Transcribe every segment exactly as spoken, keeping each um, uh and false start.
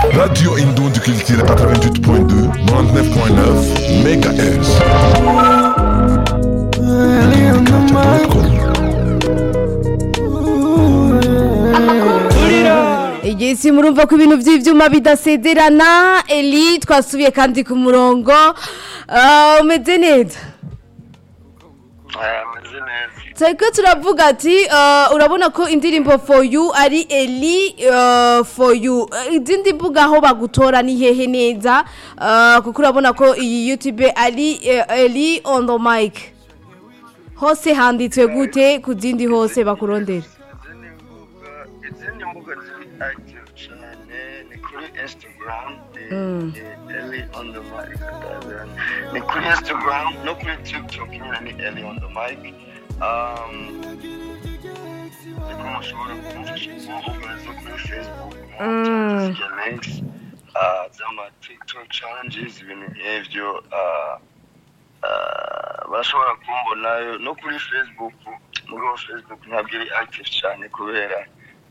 Radio Indonde Culture quatre-vingt-huit point deux, quatre-vingt-neuf point neuf mégahertz. Igisi murumva ko ibintu by'ivyuma bidasederana. Eli twasubiye kandi ku murongo. Uh, umeze neza? Ameze neza. Twebwe turavuga ati uh, urabona ko indirimbo for you ari Eli uh, for you. Uh, izindi mbuga aho bagutora ni hehe neza? Uh, kuko urabona ko iyi YouTube ari uh, Eli on the mic. Hose handitswe gute ku zindi hose bakurondera? Izindi mbuga ziri active cyane ni kuri Instagram, Eli on the mic. Ni kuri Instagram no kuri TikTok ni Eli on the mic. Um, niko mushobora kumfasha kuvuga kuri Facebook, links, uh, zama TikTok challenges, ibintu nk'ivyo, uh, uh, bashobora kumbonayo no kuri Facebook. Mugo Facebook ntabwo iri active cyane kubera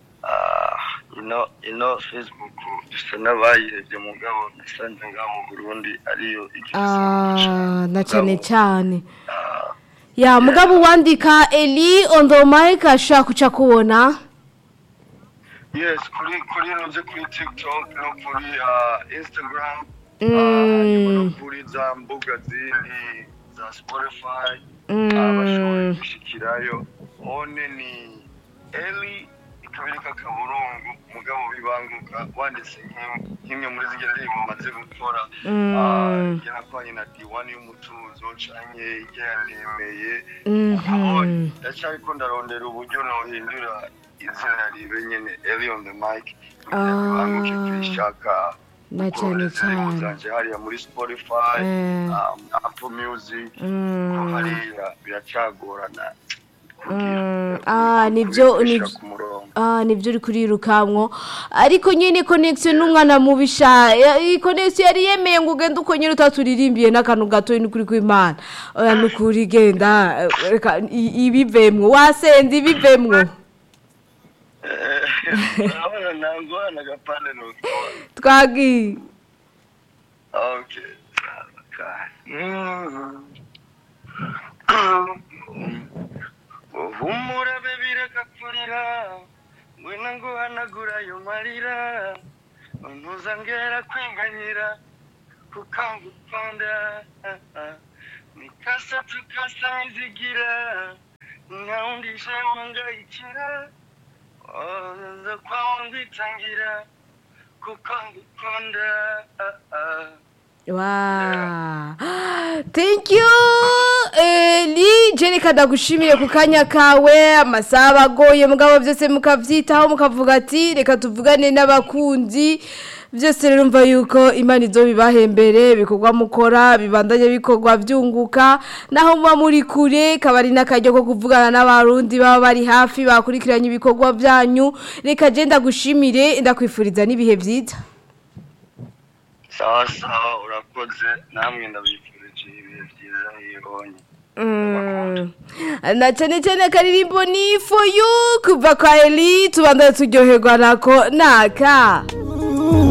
uh, ino ino Facebook dusa n'abayihebye mugabo nasanze ngaho mu Burundi ariyo ah na cyane cyane ya mugabo wandika Eli on the mic ashaka kuca kubona. Yes, kuri kuri no kuri TikTok no kuri uh, Instagram, mm. uh, kuri za mbuga zindi za Spotify, mm. abashobora gushikirayo one ni Eli ikabirika kaburungu mugabo bibanguka wanditse nk'imwe muri zige ndirimbo maze gukora, mm. igena kwanye na D one y'umutuzo canye igenemeye, mhm ndacyariko ndarondera uburyo nohindura izina ribe nyene Eli on the mic, bibanguke kwishaka na cyane cyane zanje hariya muri Spotify, mm. um, Apple Music, mm. ko hariya biracagorana. Mm, ah nivyo nivyo ah nivyo uri kurirukamwo ariko nyene connection n'umwana mubisha i connection yari yemeye ngo ugende uko nyene utatulirimbiye n'akantu gato ni kuri kw'Imana oya nukuri genda reka ibivemwo wasenze ibivemwo eh abana nango nagapande no twagi okay mm humura bebira kapurira ngwena ngo hanagura yo marira ntuzangera kwinganyira kukangupanda nikasa tukasa izigira naundisha mangayikira oza kwangwitangira kukangupanda. Wow. Thank you. Eli Jenny kadagushimire ku kanya kawe amasaba agoye mugabo byose mukavyitaho mukavuga ati reka tuvugane n'abakunzi byose rero mva yuko Imana izo bibahembere bikorwa mukora bibandanye bikorwa byunguka naho muba muri kure kabari n'akajyo ko kuvugana n'abarundi baba bari hafi bakurikiranye ibikorwa byanyu reka je ndagushimire ndakwifuriza n'ibihe byiza. Sawa sawa urakoze namwe ndabifurije ibihe byiza yibonye. Mm. Na cyane cyane karirimbo ni for you kuva kwa Eli tubandanye turyoherwa nako naka.